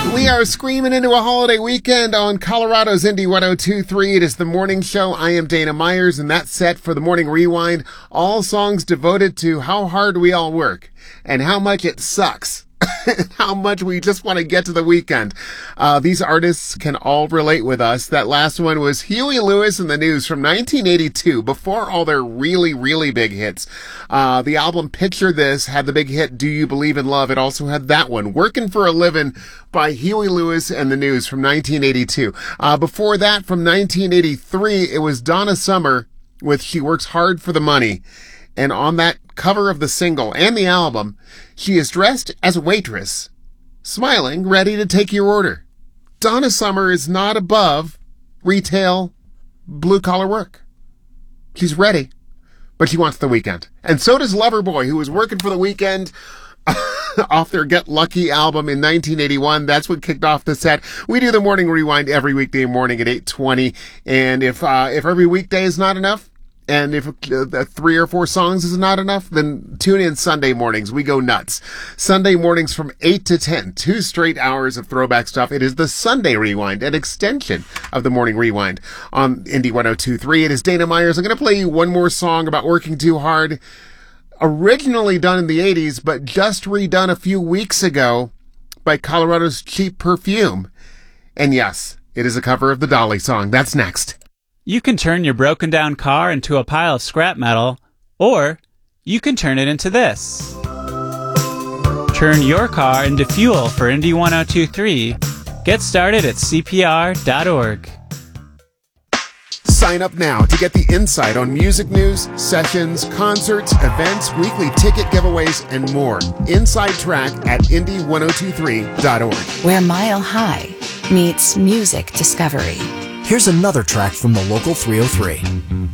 We are screaming into a holiday weekend on Colorado's Indie 102.3. It is the morning show. I am Dana Myers, and that's set for the Morning Rewind. All songs devoted to how hard we all work and how much it sucks. How much we just want to get to the weekend. These artists can all relate with us. That last one was Huey Lewis and the News from 1982, before all their really, really big hits. The album Picture This had the big hit Do You Believe in Love? It also had that one, Working for a Living by Huey Lewis and the News from 1982. Before that, from 1983, it was Donna Summer with She Works Hard for the Money. And on that cover of the single and the album, she is dressed as a waitress, smiling, ready to take your order. Donna Summer is not above retail, blue-collar work. She's ready, but she wants the weekend. And so does Loverboy, who was working for the weekend off their Get Lucky album in 1981. That's what kicked off the set. We do the Morning Rewind every weekday morning at 8:20. And if every weekday is not enough, and if 3 or 4 songs is not enough, then tune in Sunday mornings. We go nuts. Sunday mornings from 8 to 10, 2 straight hours of throwback stuff. It is the Sunday Rewind, an extension of the Morning Rewind on Indie 102.3. It is Dana Myers. I'm going to play you one more song about working too hard. Originally done in the 80s, but just redone a few weeks ago by Colorado's Cheap Perfume. And yes, it is a cover of the Dolly song. That's next. You can turn your broken down car into a pile of scrap metal, or you can turn it into this. Turn your car into fuel for Indie 102.3. Get started at CPR.org. Sign up now to get the insight on music news, sessions, concerts, events, weekly ticket giveaways, and more. Inside Track at indie1023.org. Where Mile High meets music discovery. Here's another track from the local 303.